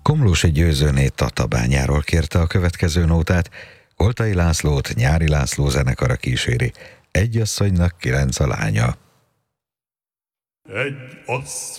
Komlósi Győzőné Tatabányáról kérte a következő nótát. Koltai Lászlót Nyári László zenekara kíséri. Egy asszonynak 9 a lánya. Egy asszonynak